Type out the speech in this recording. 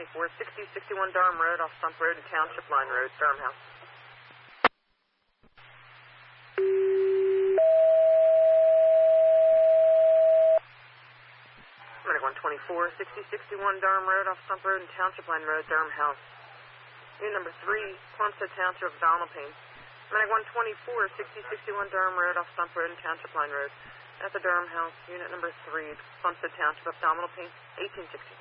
6061 Durham Road off Stump Road and Township Line Road, Durham House. Medic 124, 6061 Durham Road off Stump Road and Township Line Road, Durham House. Unit number 3, Plumstead Township of Abdominal Pain. Medic 124, 6061 Durham Road off Stump Road and Township Line Road. At the Durham House, unit number 3, Plumstead Township, abdominal pain, 1860.